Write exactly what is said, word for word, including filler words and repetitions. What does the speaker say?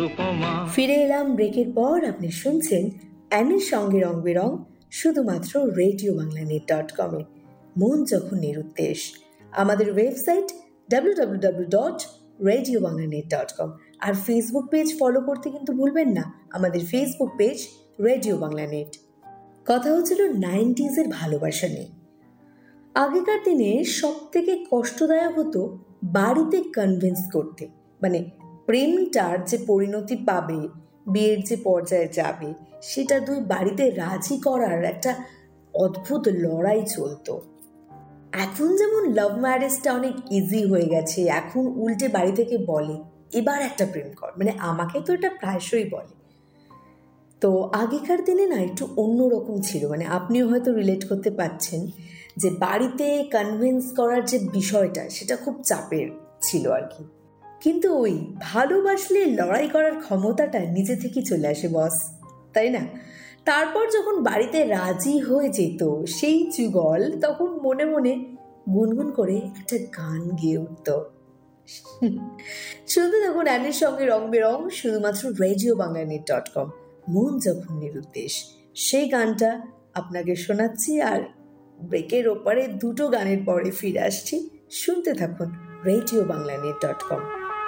উপমা। ফিরে এলাম ব্রেকের পর। আপনি শুনছেন অ্যানির সঙ্গে রং বেরং, শুধুমাত্র রেডিও বাংলা নেট ডট কমে। মন যখন নিরুদ্দেশ। আমাদের website W W W dot radio Bangla net dot com. আর ফেসবুক পেজ ফলো করতে কিন্তু ভুলবেন না, আমাদের Facebook page radio Bangla net. কথা হচ্ছিল নাইনটিজের ভালোবাসা নিয়ে। আগেকার দিনে সব থেকে কষ্টদায়ক হতো বাড়িতে কনভিন্স করতে, মানে প্রেমটার যে পরিণতি পাবে, বিয়ের যে পর্যায়ে যাবে, সেটা দুই বাড়িতে রাজি করার একটা অদ্ভুত লড়াই চলতো। এখন যেমন লাভ ম্যারেজটা অনেক ইজি হয়ে গেছে, এখন উল্টে বাড়ি থেকে বলে এবার একটা প্রেম কর, মানে আমাকে তো এটা প্রায়শই বলে। তো আগেকার দিনে না একটু অন্যরকম ছিল, মানে আপনিও হয়তো রিলেট করতে পারছেন যে বাড়িতে কনভিন্স করার যে বিষয়টা সেটা খুব চাপের ছিল আর কি। কিন্তু ওই ভালোবাসলে লড়াই করার ক্ষমতাটা নিজে থেকেই চলে আসে বস, তাই না? তারপর যখন বাড়িতে রাজি হয়ে যেত সেই যুগল, তখন মনে মনে গুনগুন করে একটা গান গেয়ে উঠত। শুনতে তখন অ্যানির সঙ্গে রং বেরং, শুধুমাত্র radio Bangla net dot com. মন যখন নিরুদ্দেশ, সেই গানটা আপনাকে শোনাচ্ছি। আর ব্রেকের ওপারে দুটো গানের পরে ফিরে আসছি। শুনতে থাকুন radio Bangla net dot com.